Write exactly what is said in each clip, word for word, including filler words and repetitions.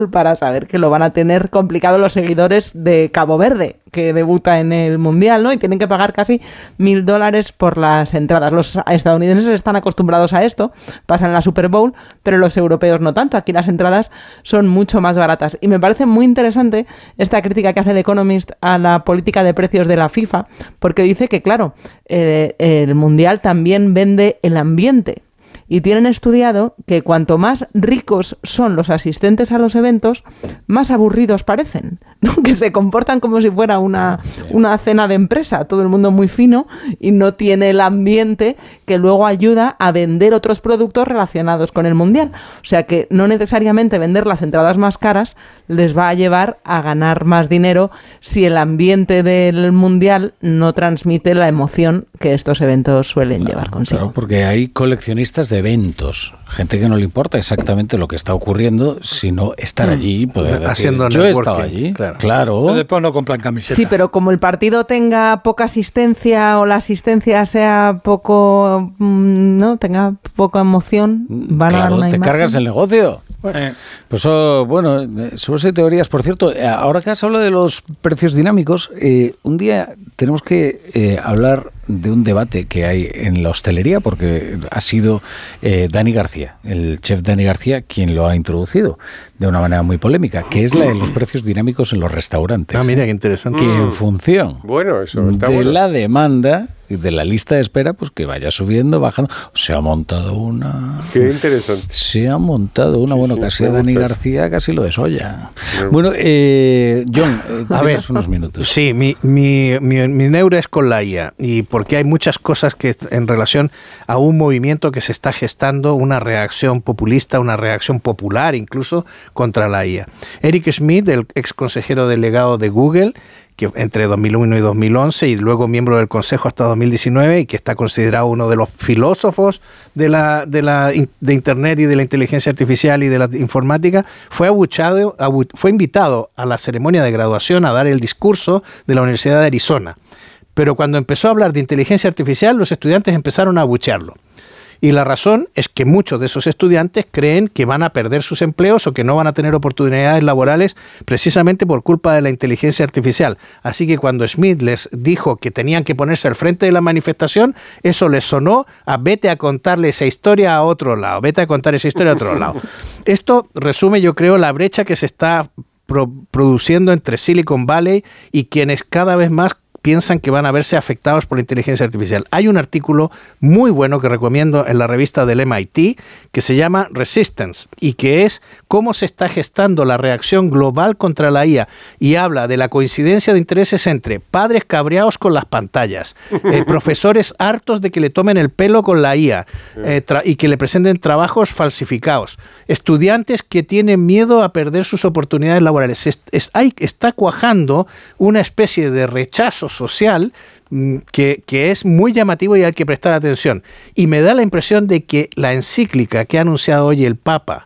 para saber que lo van a tener complicado los seguidores de Cabo Verde, que debuta en el Mundial, ¿no? Y tienen que pagar casi mil dólares por las entradas. Los estadounidenses están acostumbrados a esto, pasan la Super Bowl, pero los europeos no tanto. Aquí las entradas son mucho más baratas. Y me parece muy interesante esta crítica que hace el Economist a la política de precios de la FIFA, porque dice que, claro, eh, el Mundial también vende el ambiente. Y tienen estudiado que cuanto más ricos son los asistentes a los eventos, más aburridos parecen, ¿no? Que se comportan como si fuera una, una cena de empresa, todo el mundo muy fino y no tiene el ambiente que luego ayuda a vender otros productos relacionados con el Mundial. O sea que no necesariamente vender las entradas más caras les va a llevar a ganar más dinero si el ambiente del Mundial no transmite la emoción que estos eventos suelen claro, llevar consigo. Claro, porque hay coleccionistas de eventos, gente que no le importa exactamente lo que está ocurriendo, sino estar allí y poder decir, haciendo yo he estado allí. Claro. claro. Pero después no compran camisetas. Sí, pero como el partido tenga poca asistencia o la asistencia sea poco, no, tenga poca emoción, van claro, a dar una te imagen. cargas el negocio. Bueno, pues oh, bueno, sobre esas teorías, por cierto, ahora que has hablado de los precios dinámicos, eh, un día tenemos que eh, hablar de un debate que hay en la hostelería, porque ha sido eh, Dani García, el chef Dani García, quien lo ha introducido de una manera muy polémica, que es la de los precios dinámicos en los restaurantes. Ah, mira, qué interesante. Que en función bueno, eso está de bueno. la demanda y de la lista de espera, pues que vaya subiendo, bajando. Se ha montado una... Qué interesante. Se ha montado una, sí, bueno, sí, casi a Dani García casi lo desolla. Sí. Bueno, eh, John, eh, a ver, unos minutos. Sí, mi, mi, mi, mi neura es con la I A, y porque hay muchas cosas que en relación a un movimiento que se está gestando, una reacción populista, una reacción popular incluso contra la I A. Eric Schmidt, el ex consejero delegado de Google, que entre dos mil uno y dos mil once y luego miembro del Consejo hasta dos mil diecinueve y que está considerado uno de los filósofos de la de la de Internet y de la inteligencia artificial y de la informática, fue abuchado, abu, fue invitado a la ceremonia de graduación a dar el discurso de la Universidad de Arizona. Pero cuando empezó a hablar de inteligencia artificial, los estudiantes empezaron a abuchearlo. Y la razón es que muchos de esos estudiantes creen que van a perder sus empleos o que no van a tener oportunidades laborales precisamente por culpa de la inteligencia artificial. Así que cuando Schmidt les dijo que tenían que ponerse al frente de la manifestación, eso les sonó a vete a contarle esa historia a otro lado, vete a contar esa historia a otro lado. Esto resume, yo creo, la brecha que se está pro- produciendo entre Silicon Valley y quienes cada vez más piensan que van a verse afectados por la inteligencia artificial. Hay un artículo muy bueno que recomiendo en la revista del M I T que se llama Resistance y que es cómo se está gestando la reacción global contra la I A y habla de la coincidencia de intereses entre padres cabreados con las pantallas, eh, profesores hartos de que le tomen el pelo con la I A eh, tra- y que le presenten trabajos falsificados, estudiantes que tienen miedo a perder sus oportunidades laborales. Es, es, hay, está cuajando una especie de rechazo social que, que es muy llamativo y hay que prestar atención. Y me da la impresión de que la encíclica que ha anunciado hoy el Papa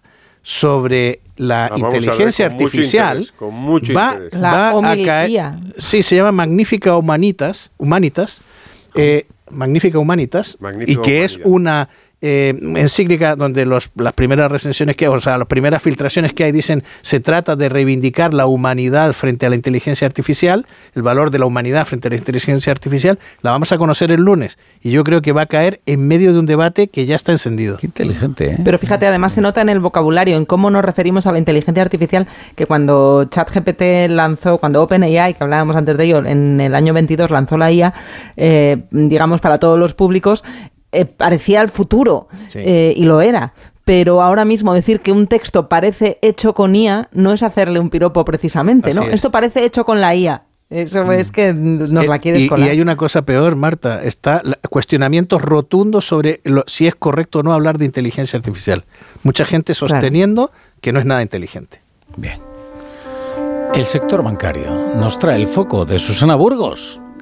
sobre la la inteligencia con artificial mucho interés, con mucho va, interés. va a La caer. Sí, se llama Magnifica Humanitas, Humanitas, eh, Magnifica Humanitas, Magnífica y que Humanidad. es una eh, encíclica donde los, las primeras recensiones que hay, o sea, las primeras filtraciones que hay dicen se trata de reivindicar la humanidad frente a la inteligencia artificial, el valor de la humanidad frente a la inteligencia artificial. La vamos a conocer el lunes y yo creo que va a caer en medio de un debate que ya está encendido. Qué inteligente, ¿eh? Pero fíjate, además se nota en el vocabulario, en cómo nos referimos a la inteligencia artificial, que cuando ChatGPT lanzó, cuando OpenAI, que hablábamos antes de ello, en el año veintidós lanzó la I A, eh, digamos, para todos los públicos, eh, parecía el futuro, Sí. eh, y lo era. Pero ahora mismo decir que un texto parece hecho con I A no es hacerle un piropo precisamente, ¿no? Así es. Esto parece hecho con la I A. Eso es que nos la quieres y, colar. y hay una cosa peor, Marta, está la, cuestionamientos rotundos sobre lo, si es correcto o no hablar de inteligencia artificial. Mucha gente sosteniendo claro. que no es nada inteligente. Bien. El sector bancario nos trae el foco de Susana Burgos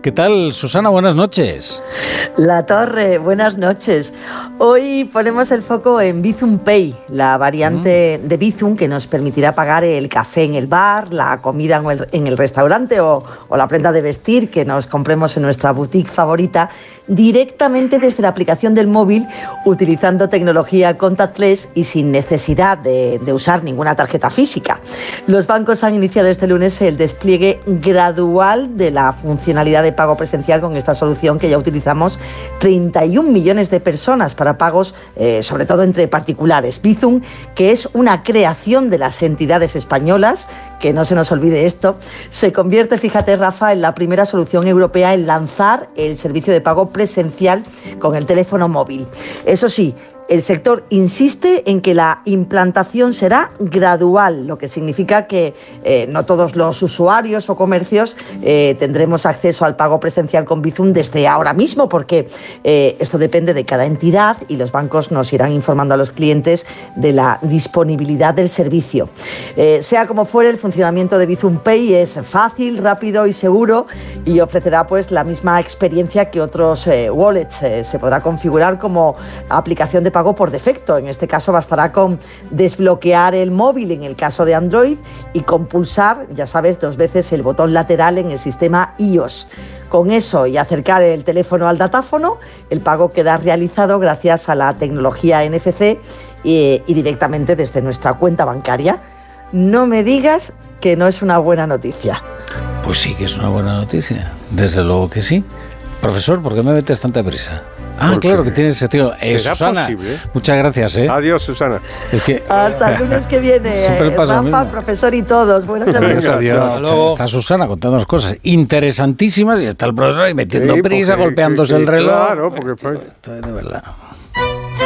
¿Qué tal, Susana? Buenas noches. La Torre, buenas noches. Hoy ponemos el foco en Bizum Pay, la variante mm. de Bizum que nos permitirá pagar el café en el bar, la comida en el, en el restaurante o, o la prenda de vestir que nos compremos en nuestra boutique favorita directamente desde la aplicación del móvil, utilizando tecnología contactless y sin necesidad de, de usar ninguna tarjeta física. Los bancos han iniciado este lunes el despliegue gradual de la funcionalidad de pago presencial con esta solución que ya utilizamos treinta y un millones de personas para pagos, eh, sobre todo entre particulares. Bizum, que es una creación de las entidades españolas, que no se nos olvide esto, se convierte, fíjate Rafa, en la primera solución europea en lanzar el servicio de pago presencial con el teléfono móvil. Eso sí, el sector insiste en que la implantación será gradual, lo que significa que eh, no todos los usuarios o comercios eh, tendremos acceso al pago presencial con Bizum desde ahora mismo, porque eh, esto depende de cada entidad y los bancos nos irán informando a los clientes de la disponibilidad del servicio. Eh, sea como fuere, el funcionamiento de Bizum Pay es fácil, rápido y seguro y ofrecerá pues la misma experiencia que otros eh, wallets. Eh, se podrá configurar como aplicación de pago por defecto. En este caso bastará con desbloquear el móvil en el caso de Android y con pulsar, ya sabes, dos veces el botón lateral en el sistema iOS. Con eso y acercar el teléfono al datáfono, el pago queda realizado gracias a la tecnología N F C y, y directamente desde nuestra cuenta bancaria. No me digas que no es una buena noticia. Pues sí que es una buena noticia, desde luego que sí. Profesor, ¿por qué me metes tanta prisa? Ah, claro que tiene sentido. Eh, Susana, posible? Muchas gracias. ¿eh? Adiós, Susana. Es que, Hasta el lunes que viene. Eh, Rafa, profesor y todos. Buenas noches. Adiós. Está, está Susana contándonos cosas interesantísimas y está el profesor ahí metiendo sí, prisa, golpeándose el reloj. Claro, porque... Pues, tío, esto es de verdad.